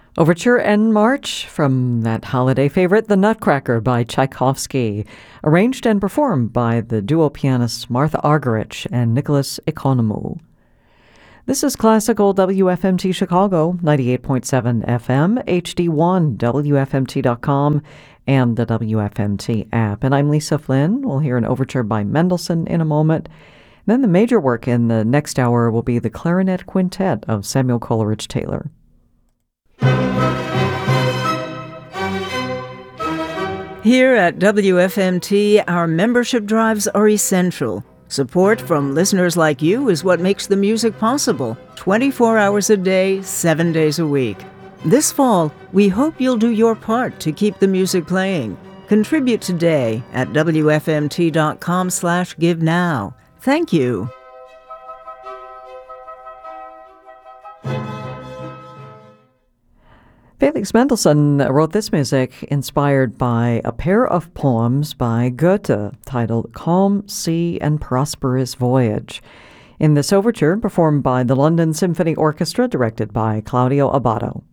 Overture and March from that holiday favorite, The Nutcracker by Tchaikovsky, arranged and performed by the duo pianists Martha Argerich and Nicholas Economou. This is classical WFMT Chicago, 98.7 FM, HD1, WFMT.com, and the WFMT app. And I'm Lisa Flynn. We'll hear an overture by Mendelssohn in a moment. Then the major work in the next hour will be the Clarinet Quintet of Samuel Coleridge Taylor. Here at WFMT, our membership drives are essential. Support from listeners like you is what makes the music possible, 24 hours a day, 7 days a week. This fall, we hope you'll do your part to keep the music playing. Contribute today at WFMT.com/GiveNow. Thank you. Felix Mendelssohn wrote this music inspired by a pair of poems by Goethe titled Calm Sea and Prosperous Voyage. In this overture, performed by the London Symphony Orchestra, directed by Claudio Abbado.